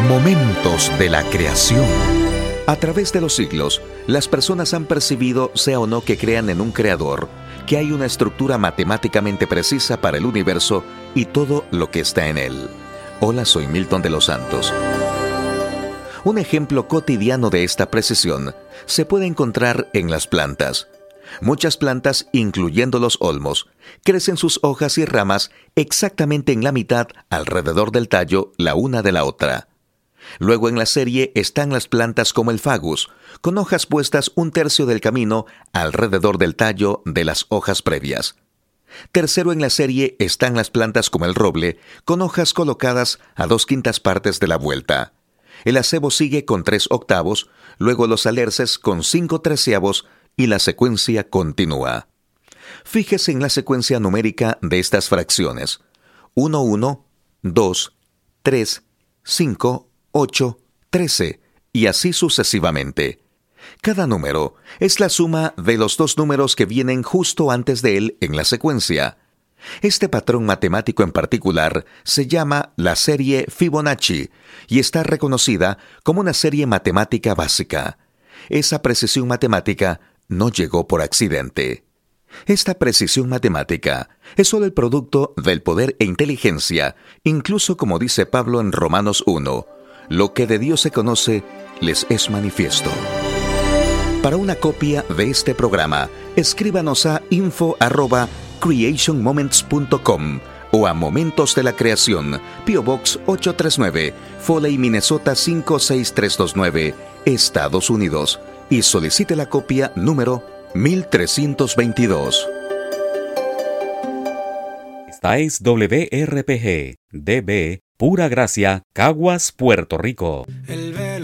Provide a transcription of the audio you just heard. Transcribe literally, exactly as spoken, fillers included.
Momentos de la creación. A través de los siglos, las personas han percibido, sea o no que crean en un creador, que hay una estructura matemáticamente precisa para el universo y todo lo que está en él. Hola, soy Milton de los Santos. Un ejemplo cotidiano de esta precisión se puede encontrar en las plantas. Muchas plantas, incluyendo los olmos, crecen sus hojas y ramas exactamente en la mitad alrededor del tallo la una de la otra. Luego en la serie están las plantas como el fagus, con hojas puestas un tercio del camino alrededor del tallo de las hojas previas. Tercero en la serie están las plantas como el roble, con hojas colocadas a dos quintas partes de la vuelta. El acebo sigue con tres octavos, luego los alerces con cinco treceavos y la secuencia continúa. Fíjese en la secuencia numérica de estas fracciones: uno, uno, dos, tres, cinco, ocho, trece, y así sucesivamente. Cada número es la suma de los dos números que vienen justo antes de él en la secuencia. Este patrón matemático en particular se llama la serie Fibonacci y está reconocida como una serie matemática básica. Esa precisión matemática no llegó por accidente. Esta precisión matemática es solo el producto del poder e inteligencia, incluso como dice Pablo en Romanos uno, lo que de Dios se conoce les es manifiesto. Para una copia de este programa, escríbanos a info arroba creation moments punto com o a Momentos de la Creación, P O Box ocho tres nueve, Foley, Minnesota cinco seis tres dos nueve, Estados Unidos, y solicite la copia número mil trescientos veintidós. Esta es W R P G, D B, Pura Gracia, Caguas, Puerto Rico. El